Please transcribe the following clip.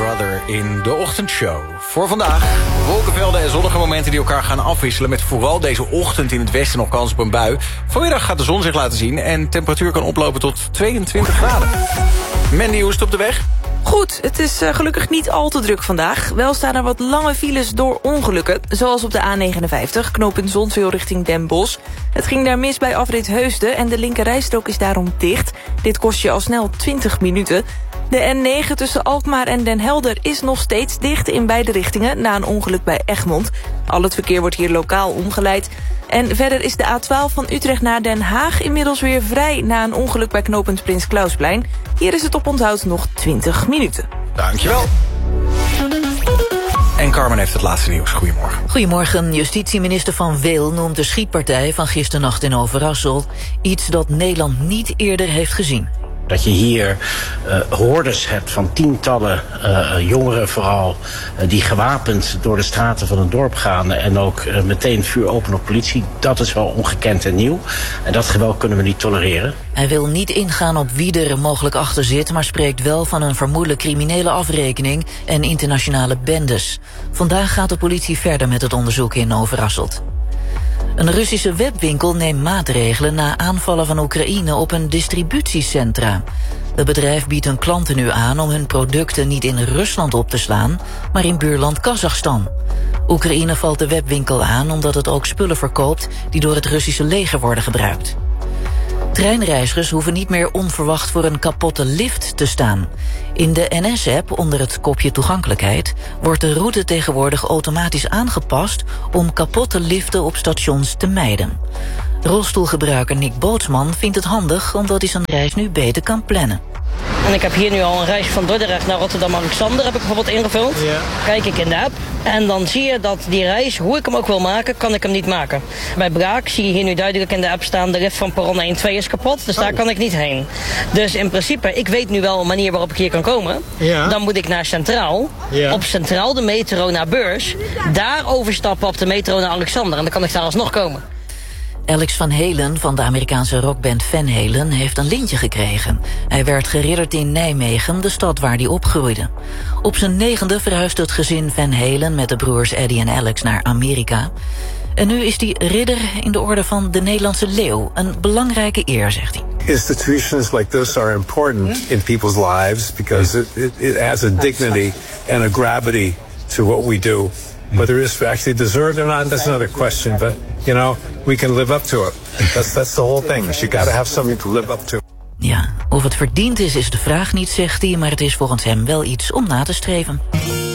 Brother in de ochtendshow. Voor vandaag wolkenvelden en zonnige momenten die elkaar gaan afwisselen... met vooral deze ochtend in het westen nog kans op een bui. Vanmiddag gaat de zon zich laten zien en temperatuur kan oplopen tot 22 graden. Mandy, hoe is het op de weg? Goed, het is gelukkig niet al te druk vandaag. Wel staan er wat lange files door ongelukken. Zoals op de A59, knooppunt Zonzeel richting Den Bosch. Het ging daar mis bij afrit Heusden en de linkerrijstrook is daarom dicht. Dit kost je al snel 20 minuten. De N9 tussen Alkmaar en Den Helder is nog steeds dicht in beide richtingen... na een ongeluk bij Egmond. Al het verkeer wordt hier lokaal omgeleid. En verder is de A12 van Utrecht naar Den Haag inmiddels weer vrij... na een ongeluk bij knooppunt Prins Klausplein. Hier is het oponthoud nog 20 minuten. Dankjewel. En Carmen heeft het laatste nieuws. Goedemorgen. Goedemorgen. Justitieminister Van Weel noemt de schietpartij van gisternacht in Overijssel... iets dat Nederland niet eerder heeft gezien. Dat je hier hordes hebt van tientallen jongeren vooral... die gewapend door de straten van het dorp gaan... en ook meteen vuur openen op politie. Dat is wel ongekend en nieuw. En dat geweld kunnen we niet tolereren. Hij wil niet ingaan op wie er mogelijk achter zit... maar spreekt wel van een vermoedelijk criminele afrekening... en internationale bendes. Vandaag gaat de politie verder met het onderzoek in Overijssel. Een Russische webwinkel neemt maatregelen na aanvallen van Oekraïne op een distributiecentra. Het bedrijf biedt hun klanten nu aan om hun producten niet in Rusland op te slaan, maar in buurland Kazachstan. Oekraïne valt de webwinkel aan omdat het ook spullen verkoopt die door het Russische leger worden gebruikt. Treinreizigers hoeven niet meer onverwacht voor een kapotte lift te staan. In de NS-app onder het kopje toegankelijkheid wordt de route tegenwoordig automatisch aangepast om kapotte liften op stations te mijden. Rolstoelgebruiker Nick Bootsman vindt het handig omdat hij zijn reis nu beter kan plannen. En ik heb hier nu al een reis van Dordrecht naar Rotterdam-Alexander heb ik bijvoorbeeld ingevuld. Ja. Kijk ik in de app en dan zie je dat die reis, hoe ik hem ook wil maken, kan ik hem niet maken. Bij Braak zie je hier nu duidelijk in de app staan, de lift van perron 1-2 is kapot, dus daar kan ik niet heen. Dus in principe, ik weet nu wel een manier waarop ik hier kan komen. Ja. Dan moet ik naar Centraal, op Centraal de metro naar Beurs, daar overstappen op de metro naar Alexander en dan kan ik daar alsnog komen. Alex Van Halen van de Amerikaanse rockband Van Halen heeft een lintje gekregen. Hij werd geridderd in Nijmegen, de stad waar hij opgroeide. Op zijn 9e verhuisde het gezin Van Halen met de broers Eddie en Alex naar Amerika. En nu is hij ridder in de orde van de Nederlandse leeuw. Een belangrijke eer, zegt hij. Institutions like this are important in people's lives because it adds a dignity and a gravity to what we do. Whether it's actually deserved or not, that's another question. But, you know, we can live up to it. That's the whole thing. You got to have something to live up to. Ja, of het verdiend is de vraag niet, zegt hij, maar het is volgens hem wel iets om na te streven.